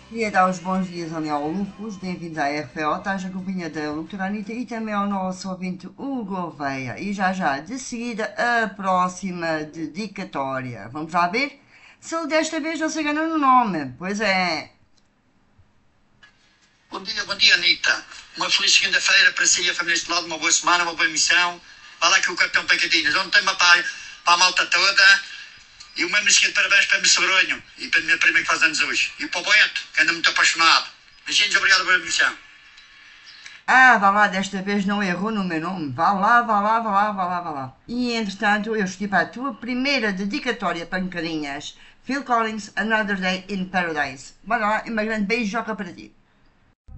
Queria dar os bons dias ali ao Lucas, bem-vindos à RPO, estás na companhia da doutora Anitta e também ao nosso ouvinte Hugo Veia. E já, de seguida, a próxima dedicatória. Vamos lá ver se ele desta vez não se engana no nome. Pois é. Bom dia, Anitta. Uma feliz segunda-feira para si e a família de lado, uma boa semana, uma boa missão. Vai lá que o Capitão Pecadinhas, onde tem uma para a malta toda. E o mesmo seguinte parabéns para o meu sobrinho e para a minha prima que faz anos hoje. E para o Beto, que anda muito apaixonado. Beijinhos, obrigado pela missão. Ah, vá lá, desta vez não errou no meu nome. Vá lá, vá lá, vá lá, vá lá, vá lá. E entretanto, eu estive para a tua primeira dedicatória, pancadinhas. Phil Collins, Another Day in Paradise. Bora lá, e uma grande beijoca para ti.